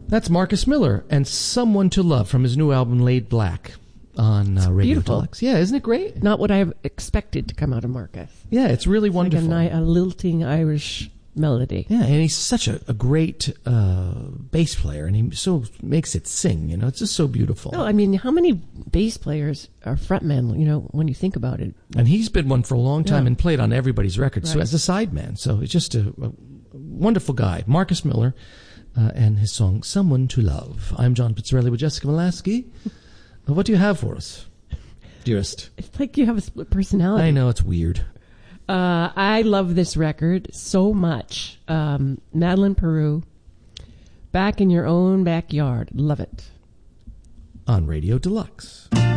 That's Marcus Miller and Someone to Love from his new album Laid Black on Radio beautiful. Deluxe. Yeah, isn't it great? Not what I have expected to come out of Marcus. Yeah, it's really wonderful. Like a lilting Irish melody. Yeah, and he's such a great bass player, and he so makes it sing. It's just so beautiful. No, I mean, how many bass players are frontmen? When you think about it. And he's been one for a long time Yeah. and played on everybody's records, so Right. as a sideman. So it's just a wonderful guy, Marcus Miller, and his song "Someone to Love." I'm John Pizzarelli with Jessica Molaski. What do you have for us, dearest? It's like you have a split personality. I know it's weird. I love this record so much. Madeleine Peru, Back in Your Own Backyard. Love it. On Radio Deluxe.